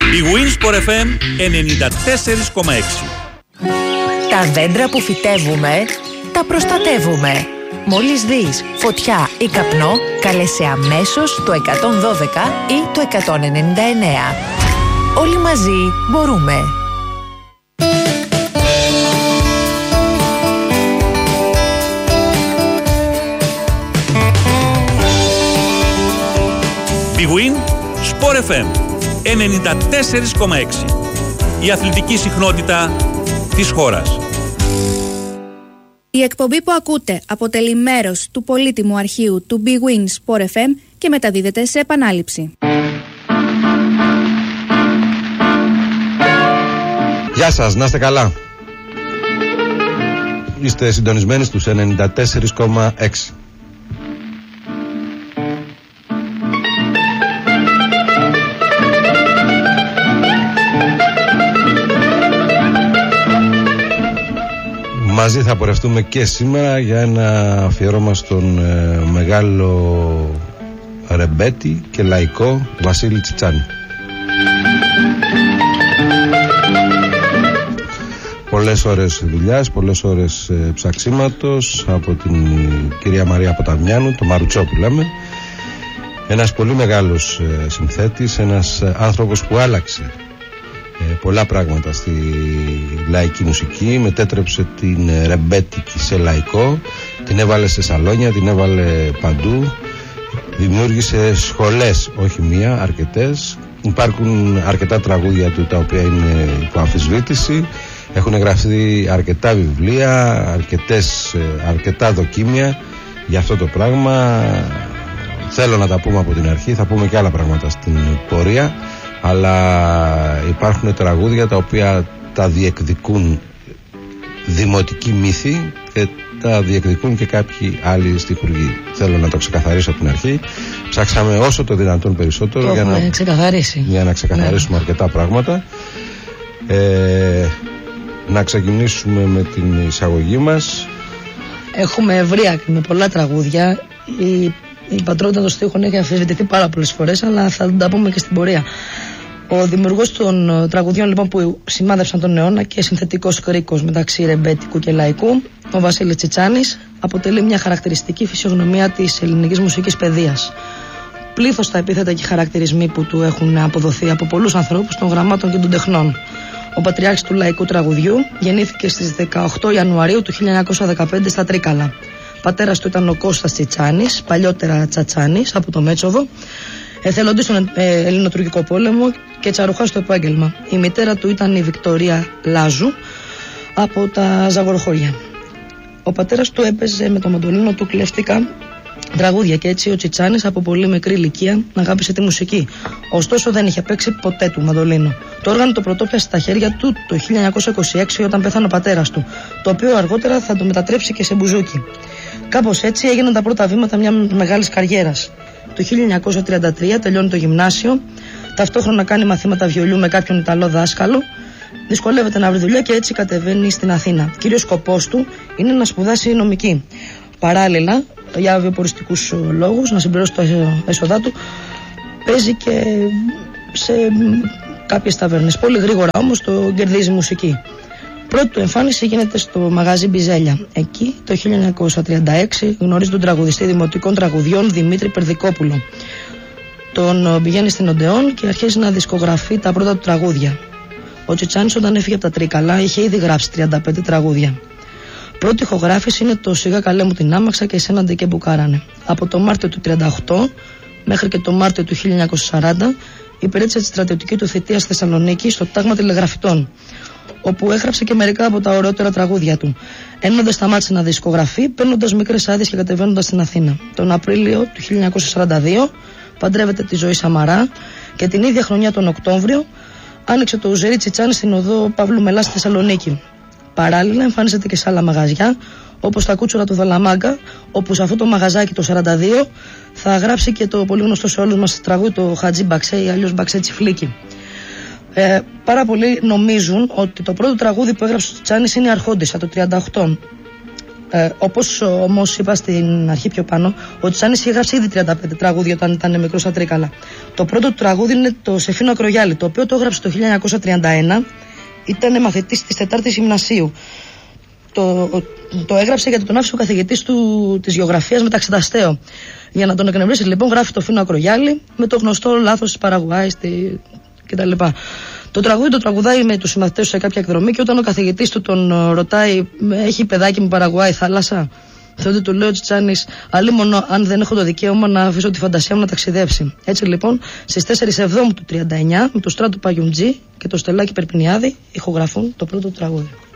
Η Winsport FM 94,6. Τα δέντρα που φυτεύουμε, τα προστατεύουμε. Μόλις δεις φωτιά ή καπνό, κάλεσε αμέσως το 112 ή το 199. Όλοι μαζί μπορούμε. Big Win Sport FM 94,6. Η αθλητική συχνότητα της χώρας. Η εκπομπή που ακούτε αποτελεί μέρος του πολύτιμου αρχείου του Big Win Sport FM και μεταδίδεται σε επανάληψη. Γεια σας, να είστε καλά. Είστε συντονισμένοι στους 94,6. Μαζί θα πορευτούμε και σήμερα για ένα αφιέρωμα στον μεγάλο ρεμπέτη και λαϊκό Βασίλη Τσιτσάνη. Πολλές ώρες δουλειάς, πολλές ώρες ψαξίματος από την κυρία Μαρία Ποταμιάνου, το Μαρουτσό που λέμε. Ένας πολύ μεγάλος συνθέτης, ένας άνθρωπος που άλλαξε πολλά πράγματα στη λαϊκή μουσική, μετέτρεψε την ρεμπέτικη σε λαϊκό, την έβαλε σε σαλόνια, την έβαλε παντού, δημιούργησε σχολές, όχι μία, αρκετές. Υπάρχουν αρκετά τραγούδια του τα οποία είναι υπό αμφισβήτηση, έχουν γραφτεί αρκετά βιβλία, αρκετά δοκίμια για αυτό το πράγμα. Θέλω να τα πούμε από την αρχή, θα πούμε και άλλα πράγματα στην πορεία, αλλά υπάρχουν τραγούδια τα οποία τα διεκδικούν δημοτικοί μύθοι και τα διεκδικούν και κάποιοι άλλοι στιχουργοί. Θέλω να το ξεκαθαρίσω από την αρχή. Ψάξαμε όσο το δυνατόν περισσότερο για να ξεκαθαρίσουμε αρκετά πράγματα. Να ξεκινήσουμε με την εισαγωγή μας. Έχουμε ευρεία με πολλά τραγούδια. Η πατρότητα των στίχων έχει αμφισβητηθεί πάρα πολλές φορές, αλλά θα τα πούμε και στην πορεία. Ο δημιουργός των τραγουδιών λοιπόν που σημάδεψαν τον αιώνα και συνθετικός κρίκος μεταξύ ρεμπέτικου και λαϊκού, ο Βασίλης Τσιτσάνης, αποτελεί μια χαρακτηριστική φυσιογνωμία της ελληνικής μουσικής παιδείας. Πλήθος τα επίθετα και χαρακτηρισμοί που του έχουν αποδοθεί από πολλούς ανθρώπους των γραμμάτων και των τεχνών. Ο πατριάρχης του λαϊκού τραγουδιού γεννήθηκε στις 18 Ιανουαρίου του 1915 στα Τρίκαλα. Πατέρας του ήταν ο Κώστας Τσιτσάνης, παλιότερα Τσατσάνης, από το Μέτσοβο, εθελοντής στον Ελληνοτουρκικό πόλεμο και τσαρουχάς στο επάγγελμα. Η μητέρα του ήταν η Βικτωρία Λάζου, από τα Ζαγοροχώρια. Ο πατέρας του έπαιζε με το μαντολίνο του κλέφτικα τραγούδια και έτσι ο Τσιτσάνης από πολύ μικρή ηλικία αγάπησε τη μουσική. Ωστόσο δεν είχε παίξει ποτέ του μαντολίνο. Το όργανο το πρωτόπιασε στα χέρια του το 1926 όταν πέθανε ο πατέρας του, το οποίο αργότερα θα το μετατρέψει και σε μπουζούκι. Κάπως έτσι έγιναν τα πρώτα βήματα μια μεγάλης καριέρας. Το 1933 τελειώνει το γυμνάσιο, ταυτόχρονα κάνει μαθήματα βιολιού με κάποιον Ιταλό δάσκαλο, δυσκολεύεται να βρει δουλειά και έτσι κατεβαίνει στην Αθήνα. Κύριος σκοπός του είναι να σπουδάσει νομική. Παράλληλα, για βιοποριστικούς λόγους, να συμπληρώσει το έσοδά του, παίζει και σε κάποιες ταβέρνες. Πολύ γρήγορα όμως το κερδίζει μουσική. Πρώτη του εμφάνιση γίνεται στο μαγαζί Μπιζέλια. Εκεί το 1936 γνωρίζει τον τραγουδιστή δημοτικών τραγουδιών Δημήτρη Περδικόπουλο. Τον πηγαίνει στην Οντεόν και αρχίζει να δισκογραφεί τα πρώτα του τραγούδια. Ο Τσιτσάνης όταν έφυγε από τα Τρίκαλα είχε ήδη γράψει 35 τραγούδια. Πρώτη ηχογράφηση είναι το «Σιγά καλέ μου την άμαξα» και «Εσέναντε και μπουκάρανε». Από το Μάρτιο του 1938 μέχρι και το Μάρτιο του 1940 υπηρέτησε τη στρατιωτική του θητεία στη Θεσσαλονίκη στο τάγμα τηλεγραφητών, όπου έγραψε και μερικά από τα ωραιότερα τραγούδια του. Ενώ δεν σταμάτησε να δισκογραφεί, παίρνοντας μικρές άδειες και κατεβαίνοντας στην Αθήνα. Τον Απρίλιο του 1942 παντρεύεται τη Ζωή Σαμαρά και την ίδια χρονιά τον Οκτώβριο άνοιξε το Ουζερί Τσιτσάνη στην οδό Παύλου Μελά στη Θεσσαλονίκη. Παράλληλα εμφανίζεται και σε άλλα μαγαζιά, όπως τα Κούτσουρα του Δαλαμάγκα, όπου σε αυτό το μαγαζάκι το 1942 θα γράψει και το πολύ γνωστό σε όλους μας τραγούδι, το Χατζή Μπαξέ ή αλλιώς Μπαξέ Τσιφλίκι. Πάρα πολλοί νομίζουν ότι το πρώτο τραγούδι που έγραψε ο Τσιτσάνης είναι η Αρχόντισσα το 1938. Όπως όμως είπα στην αρχή πιο πάνω, ο Τσάνης είχε γράψει ήδη 35 τραγούδια όταν ήταν μικρός στα Τρίκαλα. Το πρώτο του τραγούδι είναι το Σεφίνο Ακρογιάλη, το οποίο το έγραψε το 1931. Ήταν μαθητής της 4ης Γυμνασίου. Το έγραψε γιατί τον άφησε ο καθηγητής του της γεωγραφίας Μεταξεταστέο. Για να τον εκνευρίσει, λοιπόν, γράφει το Φίνο Ακρογιάλη με το γνωστό λάθος της Παραγουάης κτλ. Το τραγούδι το τραγουδάει με τους συμμαθητές του σε κάποια εκδρομή και όταν ο καθηγητής του τον ρωτάει, έχει παιδάκι με Παραγουάη θάλασσα, τότε του λέει ο Τσάνης, αλίμονο αν δεν έχω το δικαίωμα να αφήσω τη φαντασία μου να ταξιδέψει. Έτσι λοιπόν, στις 4 Σεπτεμβρίου του 1939, με το Στράτο Παγιουντζή και το Στελάκι Περπινιάδη ηχογραφούν το πρώτο τραγούδι.